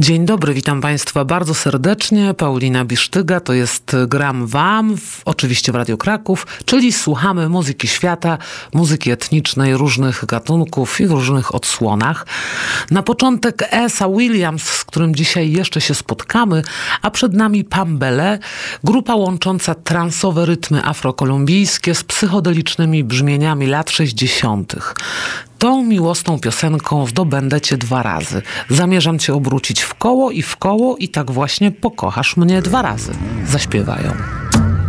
Dzień dobry, witam Państwa bardzo serdecznie. Paulina Bisztyga, to jest Gram Wam, oczywiście w Radiu Kraków, czyli słuchamy muzyki świata, muzyki etnicznej, różnych gatunków i w różnych odsłonach. Na początek Esa Williams, z którym dzisiaj jeszcze się spotkamy, a przed nami Pambele, grupa łącząca transowe rytmy afrokolumbijskie z psychodelicznymi brzmieniami lat 60. Tą miłosną piosenką zdobędę cię 2 razy. Zamierzam cię obrócić w koło i tak właśnie pokochasz mnie 2 razy. Zaśpiewają.